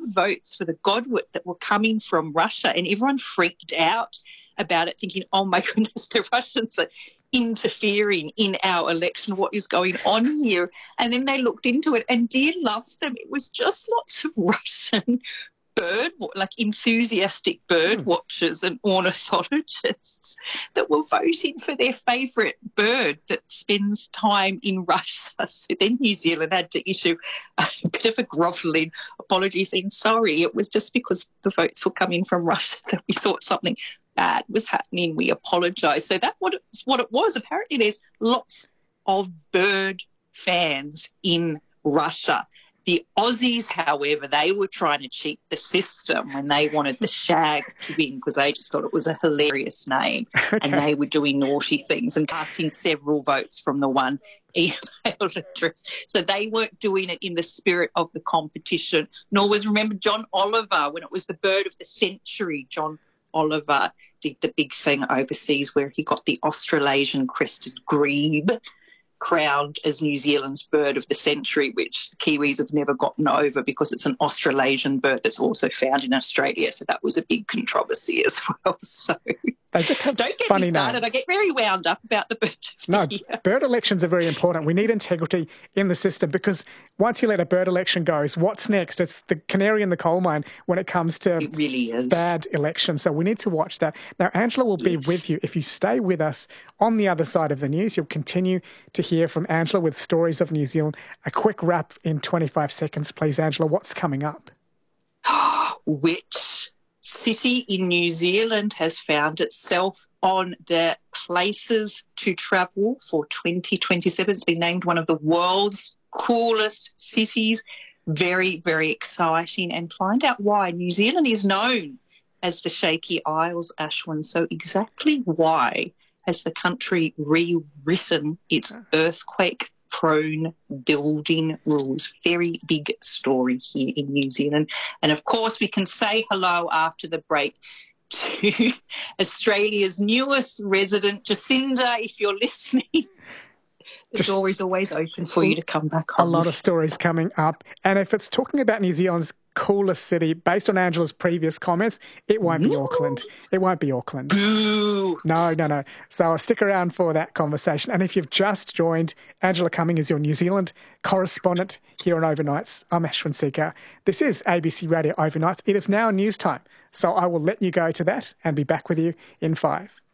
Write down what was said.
votes for the Godwit that were coming from Russia, and everyone freaked out about it, thinking, oh, my goodness, the Russians are interfering in our election. What is going on here? And then they looked into it, and dear love them, it was just lots of Russian enthusiastic bird watchers and ornithologists that were voting for their favourite bird that spends time in Russia. So then New Zealand had to issue a bit of a grovelling apology saying, sorry, it was just because the votes were coming from Russia that we thought something bad was happening. We apologise. So that's what it was. Apparently there's lots of bird fans in Russia. The Aussies, however, they were trying to cheat the system when they wanted the shag to win because they just thought it was a hilarious name. Okay. And they were doing naughty things and casting several votes from the one email address. So they weren't doing it in the spirit of the competition, nor was, remember, John Oliver, when it was the bird of the century, John Oliver did the big thing overseas where he got the Australasian crested grebe crowned as New Zealand's bird of the century, which the Kiwis have never gotten over because it's an Australasian bird that's also found in Australia. So that was a big controversy as well. So they just have don't get funny me started. names. I get very wound up about the bird of the year. Bird elections are very important. We need integrity in the system because once you let a bird election go, what's next? It's the canary in the coal mine when it comes to it really is. Bad elections. So we need to watch that. Now, Angela will be with you. If you stay with us on the other side of the news, you'll continue to hear from Angela with stories of New Zealand. A quick wrap in 25 seconds, please, Angela. What's coming up? Which city in New Zealand has found itself on the places to travel for 2027? It's been named one of the world's coolest cities. Very, very exciting. And find out why. New Zealand is known as the Shaky Isles, Ashwin. So exactly why has the country rewritten its earthquake-prone building rules? Very big story here in New Zealand. And, of course, we can say hello after the break to Australia's newest resident, Jacinda, if you're listening. The door is always open for you to come back home. A lot of stories coming up. And if it's talking about New Zealand's coolest city, based on Angela's previous comments, it won't be Auckland. It won't be Auckland. Boo! No. So stick around for that conversation. And if you've just joined, Angela Cumming is your New Zealand correspondent here on Overnights. I'm Ashwin Seeker. This is ABC Radio Overnights. It is now news time. So I will let you go to that and be back with you in 5.